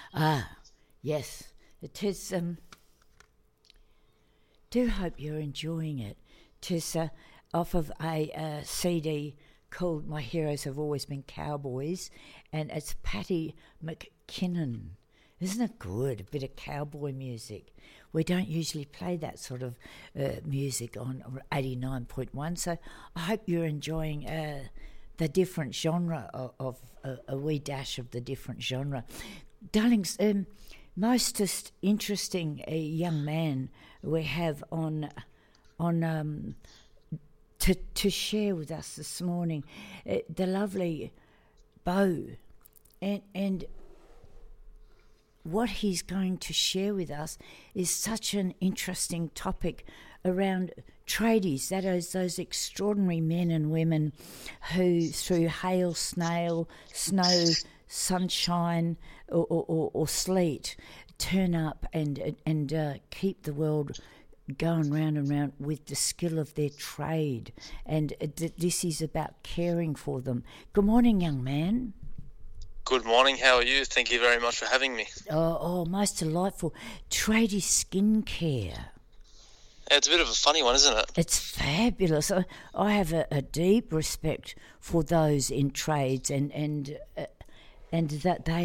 Ah, yes. It is. Do hope you're enjoying it. Tis off of a CD called My Heroes Have Always Been Cowboys, and it's Patty McKinnon. Isn't it good? A bit of cowboy music. We don't usually play that sort of music on 89.1, so I hope you're enjoying the different genre of a wee dash of the different genre. Darlings, most interesting young man we have on to share with us this morning, the lovely Beau, and what he's going to share with us is such an interesting topic around tradies, that is those extraordinary men and women who through hail, snow, sunshine or sleet turn up and keep the world going round and round with the skill of their trade, and this is about caring for them. Good morning, young man. Good morning, how are you? Thank you very much for having me. Oh, most delightful. Tradie skincare. It's a bit of a funny one, isn't it? It's fabulous. I have a deep respect for those in trades and that they